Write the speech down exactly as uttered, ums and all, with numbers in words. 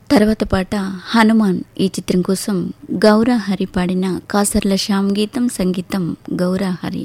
తర్వాత పాట హనుమాన్ ఈ చిత్రం కోసం గౌరా హరి పాడిన కాసర్ల శ్యామ్ గీతం, సంగీతం గౌరా హరి.